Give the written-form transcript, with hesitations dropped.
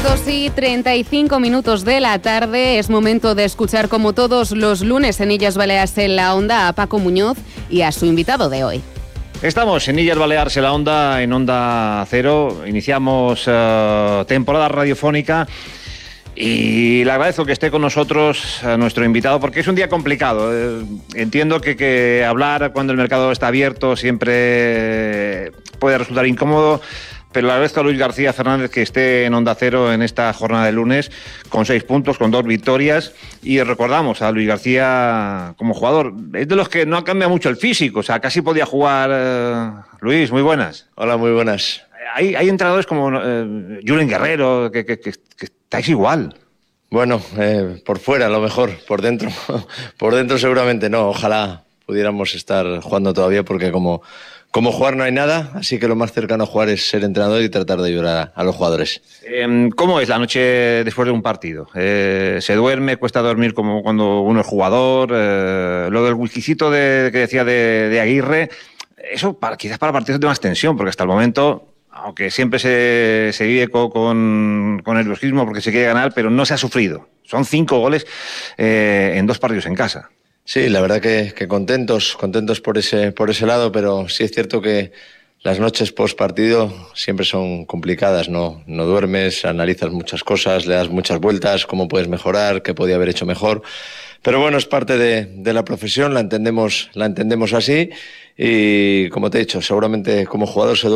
2:35 de la tarde, es momento de escuchar como todos los lunes en Illes Balears en la Onda a Paco Muñoz y a su invitado de hoy. Estamos en Illes Balears en la Onda, en Onda Cero. Iniciamos temporada radiofónica y le agradezco que esté con nosotros nuestro invitado porque es un día complicado. Entiendo que hablar cuando el mercado está abierto siempre puede resultar incómodo, pero le agradezco a Luis García Fernández que esté en Onda Cero en esta jornada de lunes con 6 puntos, con 2 victorias. Y recordamos a Luis García como jugador. Es de los que no ha cambiado mucho el físico, o sea, casi podía jugar. Luis, muy buenas. Hola, muy buenas. Hay entrenadores como Julen Guerrero, que estáis igual. Bueno, por fuera a lo mejor, por dentro seguramente no. Ojalá pudiéramos estar jugando todavía porque como jugar no hay nada, así que lo más cercano a jugar es ser entrenador y tratar de ayudar a los jugadores. ¿Cómo es la noche después de un partido? ¿Se duerme? ¿Cuesta dormir como cuando uno es jugador? Lo del whiskycito que decía de Aguirre, eso quizás para partidos de más tensión, porque hasta el momento, aunque siempre se vive con nerviosismo porque se quiere ganar, pero no se ha sufrido. Son 5 goles en 2 partidos en casa. Sí, la verdad que contentos por ese lado, pero sí es cierto que las noches post partido siempre son complicadas, ¿no? No duermes, analizas muchas cosas, le das muchas vueltas, cómo puedes mejorar, qué podía haber hecho mejor. Pero bueno, es parte de la profesión, la entendemos así y como te he dicho, seguramente como jugador se duerme